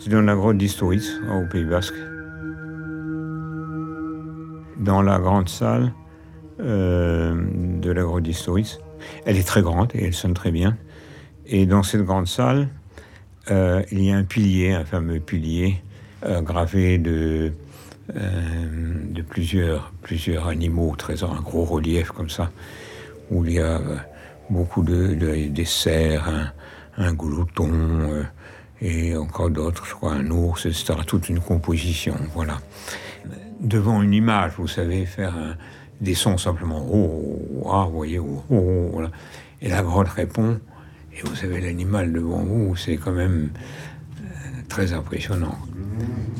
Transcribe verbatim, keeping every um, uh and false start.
C'est dans la grotte d'Istoritz, au Pays Basque. Dans la grande salle euh, de la grotte d'Istoritz, elle est très grande et elle sonne très bien. Et dans cette grande salle, euh, il y a un pilier, un fameux pilier euh, gravé de, euh, de plusieurs, plusieurs animaux, très un gros relief comme ça, où il y a euh, beaucoup de, de des cerfs, un, un glouton euh, et encore d'autres, je crois un ours, et cetera. Toute une composition, voilà. Devant une image, vous savez, faire un, des sons simplement oh, oh, ah, vous voyez, oh, oh, voilà. Et la grotte répond, et vous avez l'animal devant vous, c'est quand même euh, très impressionnant.